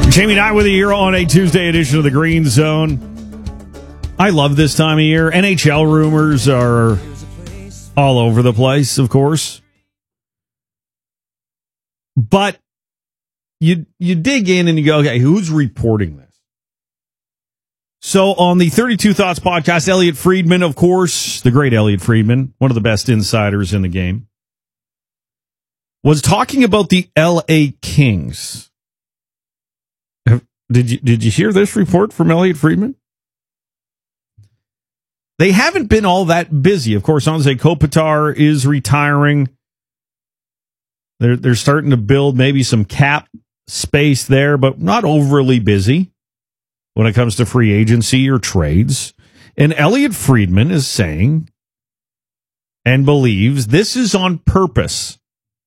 Jamie Knight with you here on a Tuesday edition of the Green Zone. I love this time of year. NHL rumors are all over the place, of course. But you dig in and you go, okay, who's reporting this? So on the 32 Thoughts podcast, Elliot Friedman, of course, the great Elliot Friedman, one of the best insiders in the game, was talking about the LA Kings. Did you hear this report from Elliot Friedman? They haven't been all that busy. Of course, Anze Kopitar is retiring. They're starting to build maybe some cap space there, but not overly busy when it comes to free agency or trades. And Elliot Friedman is saying and believes this is on purpose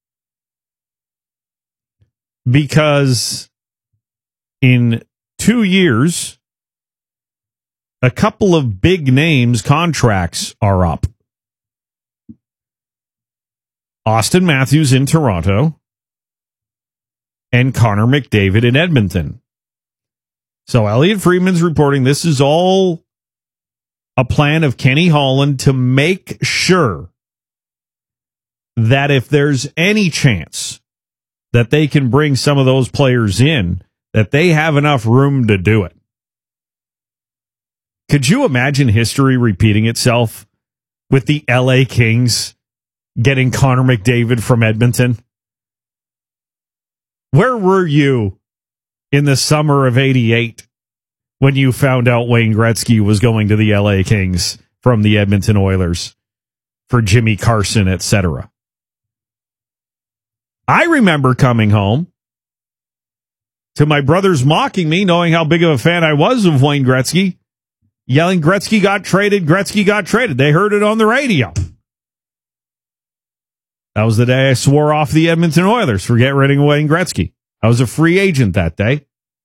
because in 2 years, a couple of big names' contracts are up. Austin Matthews in Toronto and Connor McDavid in Edmonton. So Elliot Friedman's reporting this is all a plan of Kenny Holland to make sure that if there's any chance that they can bring some of those players in, that they have enough room to do it. Could you imagine history repeating itself with the LA Kings getting Connor McDavid from Edmonton? Where were you in the summer of '88 when you found out Wayne Gretzky was going to the LA Kings from the Edmonton Oilers for Jimmy Carson, etc.? I remember coming home to my brothers mocking me, knowing how big of a fan I was of Wayne Gretzky, yelling, Gretzky got traded, Gretzky got traded. They heard it on the radio. That was the day I swore off the Edmonton Oilers for getting rid of Wayne Gretzky. I was a free agent that day.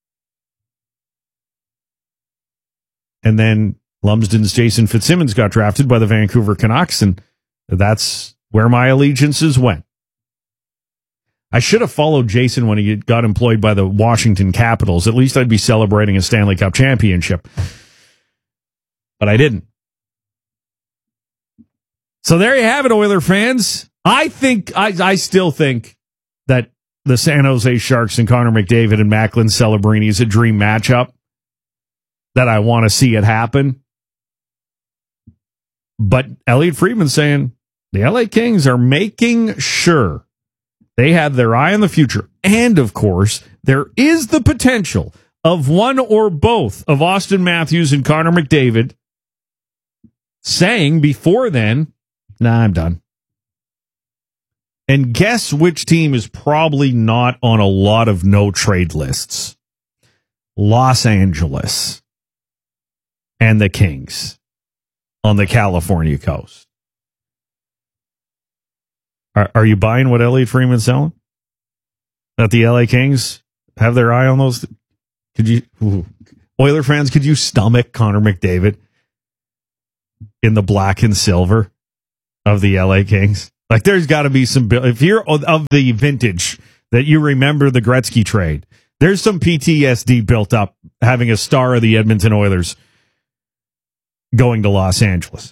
And then Lumsden's Jason Fitzsimmons got drafted by the Vancouver Canucks, and that's where my allegiances went. I should have followed Jason when he got employed by the Washington Capitals. At least I'd be celebrating a Stanley Cup championship. But I didn't. So there you have it, Oiler fans. I still think that the San Jose Sharks and Connor McDavid and Macklin Celebrini is a dream matchup, that I want to see it happen. But Elliot Friedman saying the LA Kings are making sure they have their eye on the future. And, of course, there is the potential of one or both of Austin Matthews and Connor McDavid saying before then, nah, I'm done. And guess which team is probably not on a lot of no-trade lists? Los Angeles and the Kings on the California coast. Are you buying what Elliot Friedman's selling? That the LA Kings have their eye on those? Oiler fans, could you stomach Connor McDavid in the black and silver of the LA Kings? Like, there's got to be some, if you're of the vintage that you remember the Gretzky trade, there's some PTSD built up having a star of the Edmonton Oilers going to Los Angeles.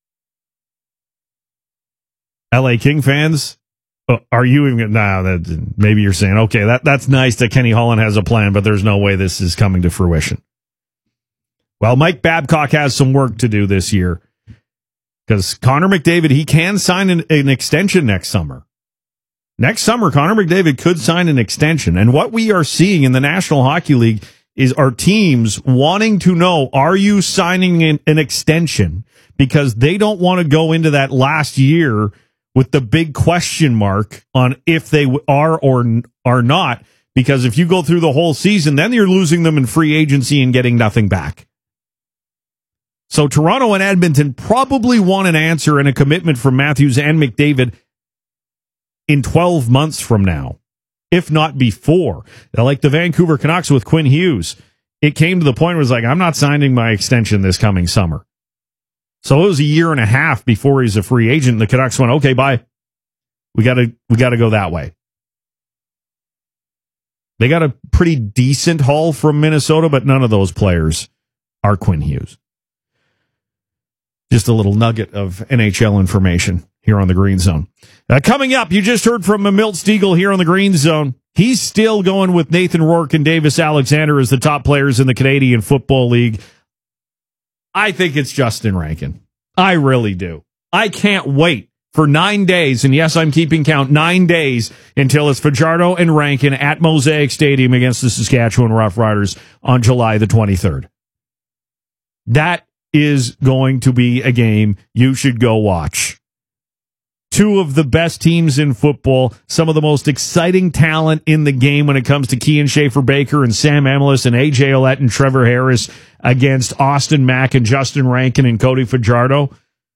LA King fans, are you even, maybe you're saying, okay, that's nice that Kenny Holland has a plan, but there's no way this is coming to fruition. Well, Mike Babcock has some work to do this year because Connor McDavid, he can sign an extension next summer. Next summer, Connor McDavid could sign an extension. And what we are seeing in the National Hockey League is our teams wanting to know, are you signing an extension? Because they don't want to go into that last year with the big question mark on if they are or are not, because if you go through the whole season, then you're losing them in free agency and getting nothing back. So Toronto and Edmonton probably want an answer and a commitment from Matthews and McDavid in 12 months from now, if not before. Like the Vancouver Canucks with Quinn Hughes, it came to the point where it was like, I'm not signing my extension this coming summer. So it was a year and a half before he's a free agent. And the Canucks went, okay, bye. We got to go that way. They got a pretty decent haul from Minnesota, but none of those players are Quinn Hughes. Just a little nugget of NHL information here on the Green Zone. Coming up, you just heard from Milt Stegall here on the Green Zone. He's still going with Nathan Rourke and Davis Alexander as the top players in the Canadian Football League. I think it's Justin Rankin. I really do. I can't wait for 9 days, and yes, I'm keeping count, 9 days until it's Fajardo and Rankin at Mosaic Stadium against the Saskatchewan Roughriders on July the 23rd. That is going to be a game you should go watch. Two of the best teams in football, some of the most exciting talent in the game when it comes to Kean Schaefer-Baker and Sam Emilus and A.J. Ouellette and Trevor Harris against Austin Mack and Justin Rankin and Cody Fajardo.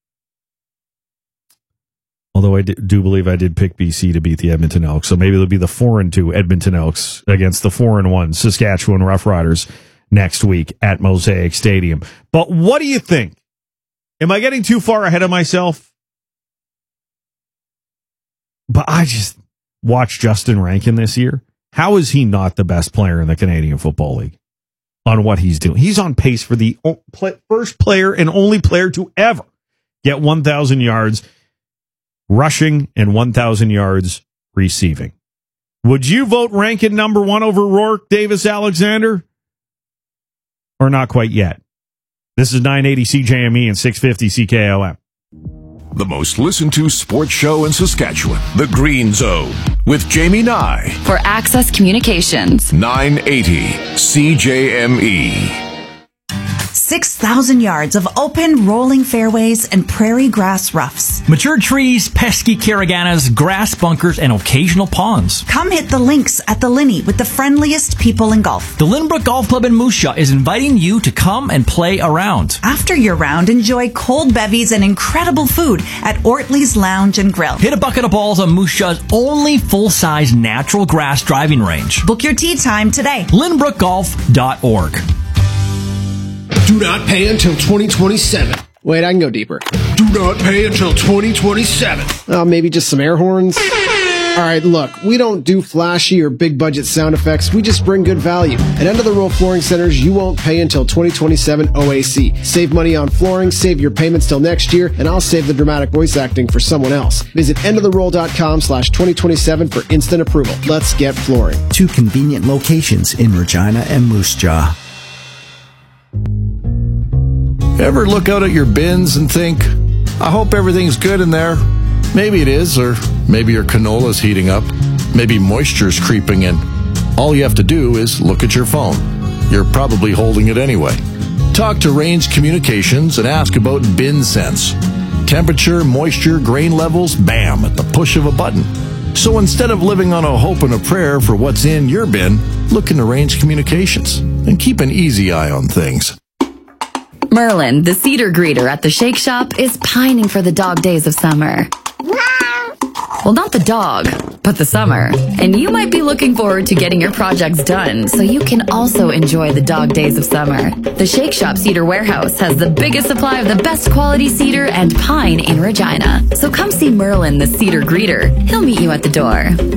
Although I do believe I did pick BC to beat the Edmonton Elks, so maybe it'll be the 4-2 Edmonton Elks against the 4-1 Saskatchewan Roughriders next week at Mosaic Stadium. But what do you think? Am I getting too far ahead of myself? But I just watched Justin Rankin this year. How is he not the best player in the Canadian Football League on what he's doing? He's on pace for the first player and only player to ever get 1,000 yards rushing and 1,000 yards receiving. Would you vote Rankin number one over Rourke, Davis Alexander? Or not quite yet? This is 980 CJME and 650 CKOM. The most listened to sports show in Saskatchewan, The Green Zone, with Jamie Nye. For Access Communications. 980 CJME. 6,000 yards of open, rolling fairways and prairie grass roughs. Mature trees, pesky caraganas, grass bunkers, and occasional ponds. Come hit the links at the Linney with the friendliest people in golf. The Lynbrook Golf Club in Moose Jaw is inviting you to come and play around. After your round, enjoy cold bevies and incredible food at Ortley's Lounge and Grill. Hit a bucket of balls on Moose Jaw's only full-size natural grass driving range. Book your tee time today. LynbrookGolf.org. Do not pay until 2027. Wait, I can go deeper. Do not pay until 2027. Maybe just some air horns? All right, look, we don't do flashy or big budget sound effects. We just bring good value. At End of the Roll Flooring Centers, you won't pay until 2027 OAC. Save money on flooring, save your payments till next year, and I'll save the dramatic voice acting for someone else. Visit endoftheroll.com/2027 for instant approval. Let's get flooring. 2 convenient locations in Regina and Moose Jaw. Ever look out at your bins and think, I hope everything's good in there? Maybe it is, or maybe your canola's heating up. Maybe moisture's creeping in. All you have to do is look at your phone. You're probably holding it anyway. Talk to Range Communications and ask about Bin Sense. Temperature, moisture, grain levels, bam, at the push of a button. So instead of living on a hope and a prayer for what's in your bin, look into Range Communications and keep an easy eye on things. Merlin, the cedar greeter at the Shake Shop, is pining for the dog days of summer. Well, not the dog, but the summer. And you might be looking forward to getting your projects done so you can also enjoy the dog days of summer. The Shake Shop Cedar Warehouse has the biggest supply of the best quality cedar and pine in Regina. So come see Merlin, the cedar greeter. He'll meet you at the door.